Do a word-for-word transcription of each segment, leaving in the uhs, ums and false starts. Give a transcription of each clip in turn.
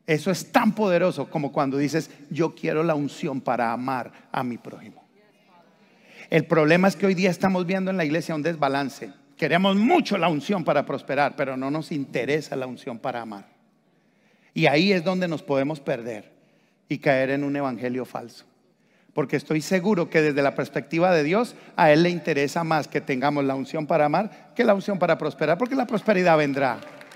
Eso es tan poderoso como cuando dices: yo quiero la unción para amar a mi prójimo. El problema es que hoy día estamos viendo en la iglesia un desbalance. Queremos mucho la unción para prosperar, pero no nos interesa la unción para amar. Y ahí es donde nos podemos perder y caer en un evangelio falso. Porque estoy seguro que desde la perspectiva de Dios, a Él le interesa más que tengamos la unción para amar que la unción para prosperar, porque la prosperidad vendrá.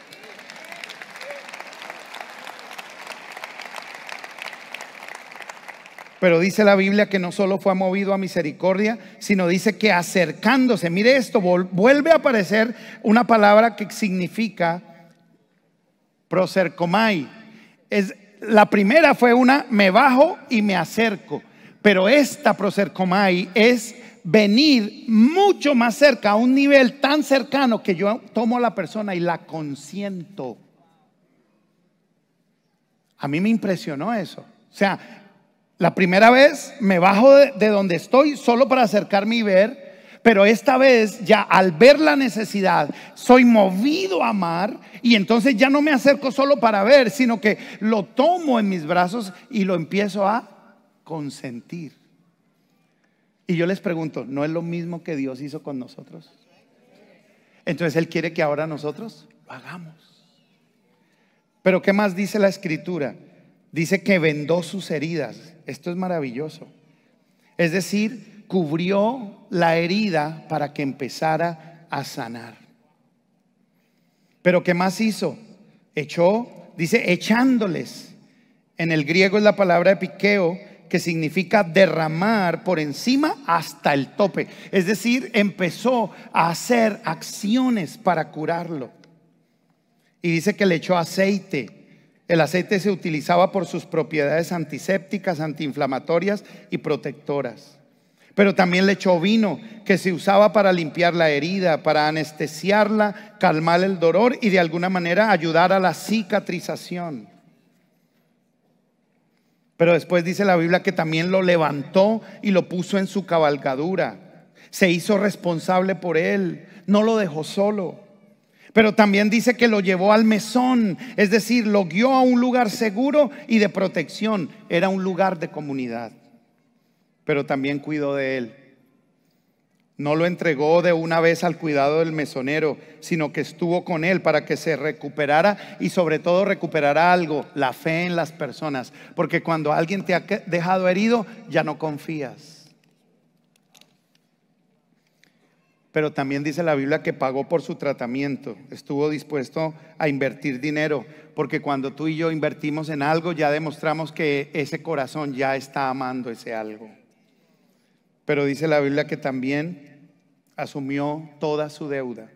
Pero dice la Biblia que no solo fue movido a misericordia, sino dice que acercándose, mire esto, vuelve a aparecer una palabra que significa prosercomai. Es, la primera fue una: me bajo y me acerco. Pero esta prosercomai es venir mucho más cerca, a un nivel tan cercano que yo tomo a la persona y la consiento. A mí me impresionó eso. O sea, la primera vez me bajo de, de donde estoy solo para acercarme y ver, pero esta vez ya al ver la necesidad soy movido a amar, y entonces ya no me acerco solo para ver, sino que lo tomo en mis brazos y lo empiezo a consentir. Y yo les pregunto, ¿no es lo mismo que Dios hizo con nosotros? Entonces Él quiere que ahora nosotros lo hagamos. Pero ¿qué más dice la Escritura? Dice que vendó sus heridas. Esto es maravilloso. Es decir, cubrió la herida para que empezara a sanar. Pero ¿qué más hizo? Echó, dice, echándoles. En el griego es la palabra epiqueo, que significa derramar por encima hasta el tope. Es decir, empezó a hacer acciones para curarlo. Y dice que le echó aceite. El aceite se utilizaba por sus propiedades antisépticas, antiinflamatorias y protectoras. Pero también le echó vino, que se usaba para limpiar la herida, para anestesiarla, calmar el dolor y de alguna manera ayudar a la cicatrización. Pero después dice la Biblia que también lo levantó y lo puso en su cabalgadura. Se hizo responsable por él, no lo dejó solo. Pero también dice que lo llevó al mesón, es decir, lo guió a un lugar seguro y de protección. Era un lugar de comunidad. Pero también cuidó de él. No lo entregó de una vez al cuidado del mesonero, sino que estuvo con él para que se recuperara, y sobre todo recuperara algo: la fe en las personas. Porque cuando alguien te ha dejado herido, ya no confías. Pero también dice la Biblia que pagó por su tratamiento. Estuvo dispuesto a invertir dinero, porque cuando tú y yo invertimos en algo, ya demostramos que ese corazón ya está amando ese algo. Pero dice la Biblia que también asumió toda su deuda.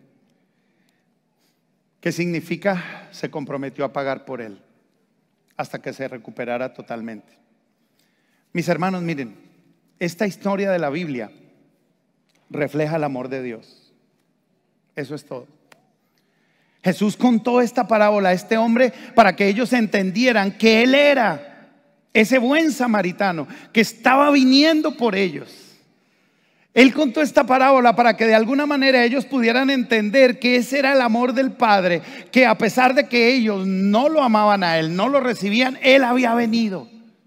¿Qué significa? Se comprometió a pagar por él hasta que se recuperara totalmente. Mis hermanos, miren, esta historia de la Biblia refleja el amor de Dios. Eso es todo. Jesús contó esta parábola a este hombre para que ellos entendieran que Él era ese buen samaritano que estaba viniendo por ellos. Él contó esta parábola para que de alguna manera ellos pudieran entender que ese era el amor del Padre, que a pesar de que ellos no lo amaban a Él, no lo recibían, Él había venido.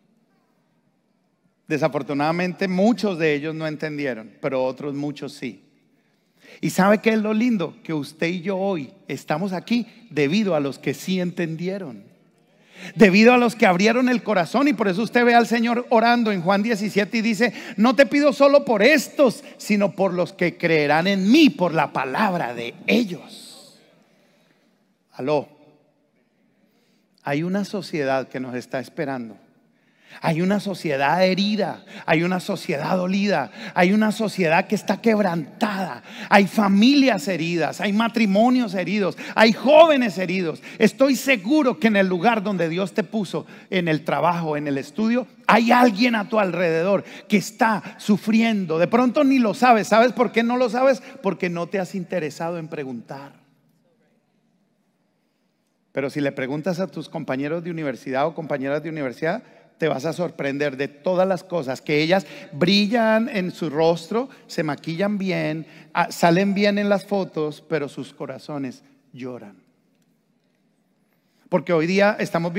Desafortunadamente muchos de ellos no entendieron, pero otros muchos sí. ¿Y sabe qué es lo lindo? Que usted y yo hoy estamos aquí debido a los que sí entendieron, debido a los que abrieron el corazón. Y por eso usted ve al Señor orando en Juan diecisiete y dice: no te pido solo por estos, sino por los que creerán en mí por la palabra de ellos. Aló. Hay una sociedad que nos está esperando. Hay una sociedad herida, hay una sociedad dolida, hay una sociedad que está quebrantada, hay familias heridas, hay matrimonios heridos, hay jóvenes heridos. Estoy seguro que en el lugar donde Dios te puso, en el trabajo, en el estudio, hay alguien a tu alrededor que está sufriendo. De pronto ni lo sabes. ¿Sabes por qué no lo sabes? Porque no te has interesado en preguntar. Pero si le preguntas a tus compañeros de universidad o compañeras de universidad, te vas a sorprender de todas las cosas que ellas brillan en su rostro, se maquillan bien, salen bien en las fotos, pero sus corazones lloran. Porque hoy día estamos viendo